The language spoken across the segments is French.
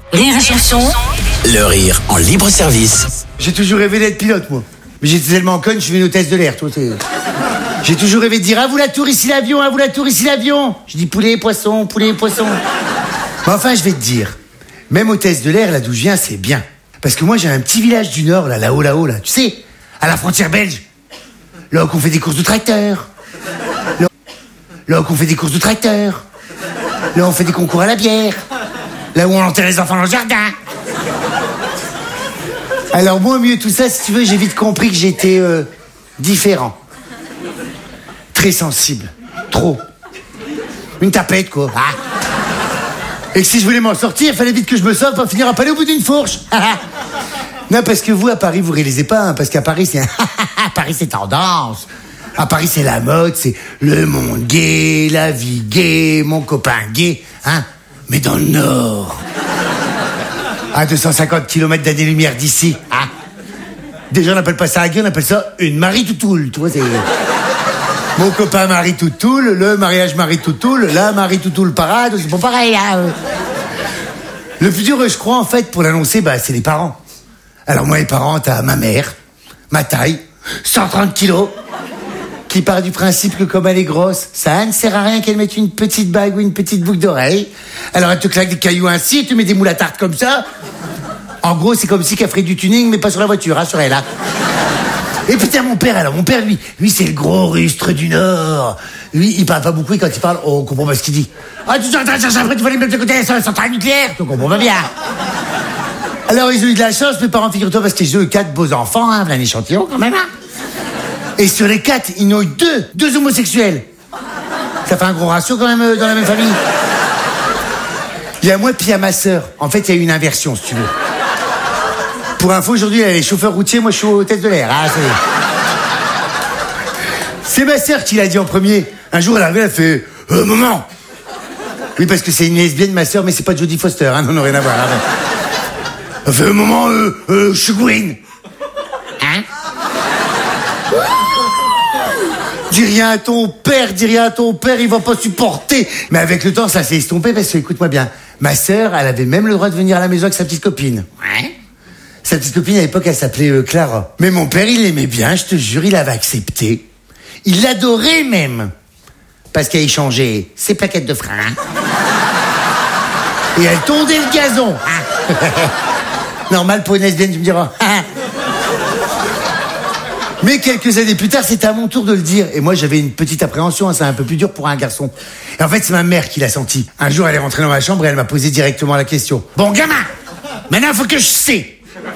Rire et chanson. Le rire en libre service. J'ai toujours rêvé d'être pilote, moi. Mais j'étais tellement conne, je suis une hôtesse de l'air, toi. J'ai toujours rêvé de dire « À vous la tour, ici l'avion, à vous la tour, ici l'avion !» Je dis « poulet, poisson, poulet, poisson !» Mais enfin, je vais te dire, même hôtesse de l'air, là d'où je viens, c'est bien. Parce que moi, j'ai un petit village du Nord, là-haut, tu sais, à la frontière belge. Là où on fait des courses de tracteurs. Là où on fait des courses de tracteurs. Là où on fait des concours à la bière. Là où on enterre les enfants dans le jardin. Alors moi, au milieu de tout ça, si tu veux, j'ai vite compris que j'étais différent. Très sensible. Trop. Une tapette, quoi. Ah. Et que si je voulais m'en sortir, il fallait vite que je me sauve pour finir à palais au bout d'une fourche. Non, parce que vous, à Paris, vous réalisez pas, hein, parce qu'à Paris, c'est à Paris, c'est tendance. À Paris, c'est la mode, c'est le monde gay, la vie gay, mon copain gay, hein. Mais dans le Nord, à 250 km d'année-lumière d'ici, hein. Déjà, on n'appelle pas ça un gay, on appelle ça une Marie-Toutoule, tu vois, c'est... Mon copain Marie-Toutoule, le mariage Marie-Toutoule, la Marie-Toutoule parade, c'est pas pareil, hein. Le plus dur, je crois, en fait, pour l'annoncer, c'est les parents. Alors moi, les parents, t'as ma mère, ma taille, 130 kilos, qui part du principe que comme elle est grosse, ça ne sert à rien qu'elle mette une petite bague ou une petite boucle d'oreille. Alors elle te claque des cailloux ainsi, tu mets des moules à tarte comme ça. En gros, c'est comme si qu'elle ferait du tuning, mais pas sur la voiture, sur elle, là. Et putain, mon père, lui, c'est le gros rustre du Nord. Lui, il parle pas beaucoup, et quand il parle, on comprend pas ce qu'il dit. Ah, tu cherches après, tu vas aller mettre de côté sur la centrale nucléaire. Tu comprends pas bien. Alors, ils ont eu de la chance, mes parents, figure-toi, parce qu'ils ont eu 4 beaux enfants, hein, un échantillon, quand même, hein. Et sur les 4, ils n'ont eu 2 homosexuels. Ça fait un gros ratio, quand même, dans la même famille. Il y a moi, puis il y a ma sœur. En fait, il y a eu une inversion, si tu veux. Pour info, aujourd'hui, elle est chauffeur routier, moi, je suis hôtesse de l'air. Ah, c'est ma sœur qui l'a dit en premier. Un jour, elle est arrivée, elle fait « maman !» Oui, parce que c'est une lesbienne, ma sœur, mais c'est pas Jodie Foster, hein, non, rien à voir. Hein. Elle fait « Maman, je suis Gwyn. » Hein? Dis rien à ton père, il va pas supporter. Mais avec le temps, ça s'est estompé parce que, écoute-moi bien, ma sœur, elle avait même le droit de venir à la maison avec sa petite copine. Ouais. Sa petite copine, à l'époque, elle s'appelait Clara. Mais mon père, il l'aimait bien, je te jure, il avait accepté. Il l'adorait même. Parce qu'elle échangeait ses plaquettes de frein. Et elle tondait le gazon. Normal pour une lesbienne, tu me diras. Mais quelques années plus tard, c'était à mon tour de le dire. Et moi, j'avais une petite appréhension, hein, c'est un peu plus dur pour un garçon. Et en fait, c'est ma mère qui l'a senti. Un jour, elle est rentrée dans ma chambre et elle m'a posé directement la question. « Bon, gamin, maintenant, il faut que je sais. »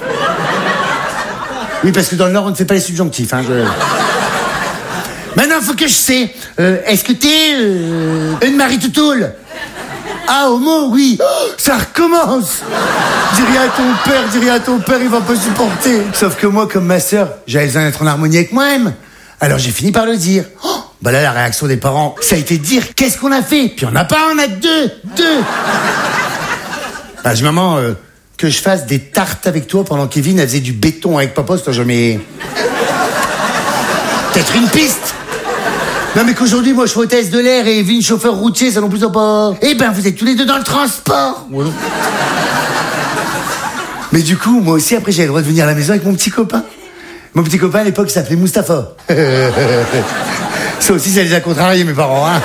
Oui, parce que dans le Nord, on ne fait pas les subjonctifs. Hein, Maintenant, il faut que je sais. Est-ce que t'es une Marie-Toutoule? Ah, homo, oui. Oh, ça recommence. Dis rien à ton père, il va pas supporter. Sauf que moi, comme ma sœur, j'avais besoin d'être en harmonie avec moi-même. Alors j'ai fini par le dire. Oh, là, la réaction des parents, ça a été de dire, qu'est-ce qu'on a fait? Puis on n'a pas, on a deux. Je dis, maman, que je fasse des tartes avec toi pendant que Kevin, elle faisait du béton avec papa, c'est jamais... Peut-être une piste. Non, mais qu'aujourd'hui, moi, je suis hôtesse de l'air et Evelyne, chauffeur routier, ça non plus, ça pas... Eh ben, vous êtes tous les deux dans le transport. Ouais. Mais du coup, moi aussi, après, j'avais le droit de venir à la maison avec mon petit copain. Mon petit copain, à l'époque, il s'appelait Mustapha. Ça aussi, ça les a contrariés, mes parents, hein.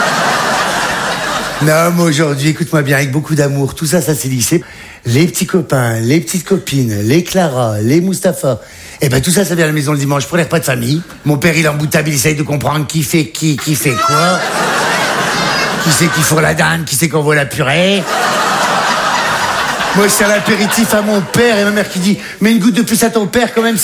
Non, mais aujourd'hui, écoute-moi bien, avec beaucoup d'amour, tout ça, ça s'est lissé. Les petits copains, les petites copines, les Clara, les Mustapha. Eh ben, tout ça, ça vient à la maison le dimanche pour les repas de famille. Mon père, il est emboutable, il essaye de comprendre qui fait quoi. Qui c'est qui fourre la dinde, qui c'est qu'on voit la purée. Moi, je sers l'apéritif à mon père et ma mère qui dit, mais une goutte de plus à ton père, quand même,